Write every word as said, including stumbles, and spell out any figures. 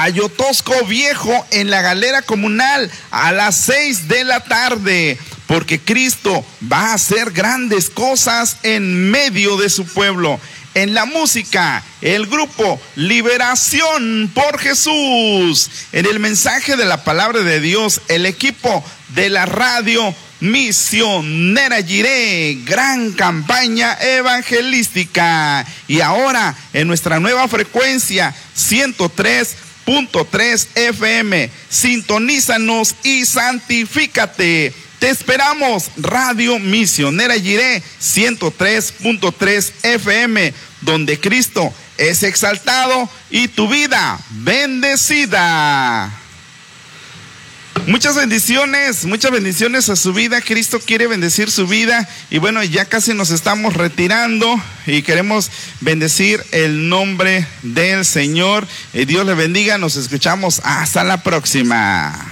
Ayotosco Viejo en la Galera Comunal a las seis de la tarde, porque Cristo va a hacer grandes cosas en medio de su pueblo. En la música, el grupo Liberación por Jesús. En el mensaje de la palabra de Dios, el equipo de la radio Misionera Jiré, gran campaña evangelística. Y ahora en nuestra nueva frecuencia ciento tres punto tres F M, sintonízanos y santifícate. Te esperamos, Radio Misionera Jiré ciento tres punto tres F M, donde Cristo es exaltado y tu vida bendecida. Muchas bendiciones, muchas bendiciones a su vida. Cristo quiere bendecir su vida. Y bueno, ya casi nos estamos retirando y queremos bendecir el nombre del Señor. Y Dios le bendiga. Nos escuchamos hasta la próxima.